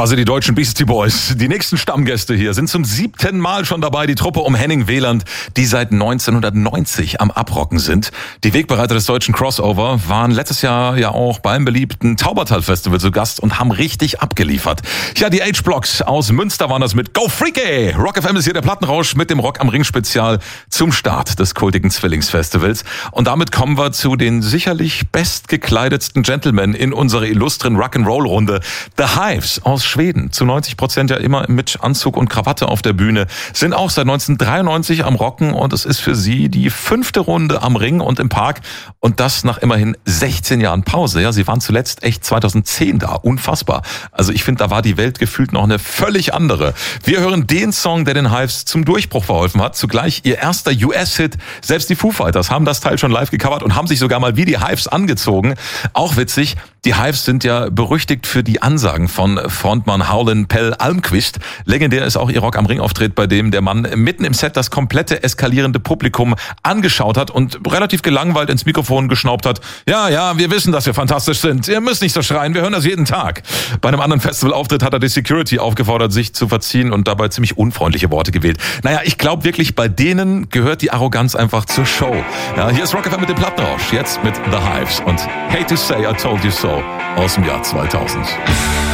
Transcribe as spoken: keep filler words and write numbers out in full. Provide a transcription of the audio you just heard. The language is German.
quasi die deutschen Beastie Boys. Die nächsten Stammgäste hier sind zum siebten Mal schon dabei. Die Truppe um Henning Wieland, die seit neunzehnhundertneunzig am Abrocken sind. Die Wegbereiter des deutschen Crossover waren letztes Jahr ja auch beim beliebten Taubertal-Festival zu Gast und haben richtig abgeliefert. Ja, die H-Blocks aus Münster waren das mit Go Freaky! Rock F M ist hier der Plattenrausch mit dem Rock am Ring Spezial zum Start des kultigen Zwillingsfestivals. Und damit kommen wir zu den sicherlich bestgekleidetsten Gentlemen in unserer illustren Rock'n'Roll-Runde. The Hives aus Schweden, zu neunzig Prozent ja immer mit Anzug und Krawatte auf der Bühne, sind auch seit neunzehnhundertdreiundneunzig am Rocken und es ist für sie die fünfte Runde am Ring und im Park und das nach immerhin sechzehn Jahren Pause. Ja, sie waren zuletzt echt zweitausendzehn da, unfassbar. Also ich finde, da war die Welt gefühlt noch eine völlig andere. Wir hören den Song, der den Hives zum Durchbruch verholfen hat, zugleich ihr erster U S-Hit. Selbst die Foo Fighters haben das Teil schon live gecovert und haben sich sogar mal wie die Hives angezogen. Auch witzig, die Hives sind ja berüchtigt für die Ansagen von Frontmann Howlin' Pell Almqvist. Legendär ist auch ihr Rock am Ring Auftritt, bei dem der Mann mitten im Set das komplette eskalierende Publikum angeschaut hat und relativ gelangweilt ins Mikrofon geschnaubt hat. Ja, ja, wir wissen, dass wir fantastisch sind. Ihr müsst nicht so schreien, wir hören das jeden Tag. Bei einem anderen Festivalauftritt hat er die Security aufgefordert, sich zu verziehen und dabei ziemlich unfreundliche Worte gewählt. Naja, ich glaube wirklich, bei denen gehört die Arroganz einfach zur Show. Ja, hier ist Rock F M mit dem Plattenrausch, jetzt mit The Hives und Hate to Say I Told You So aus dem Jahr zweitausend.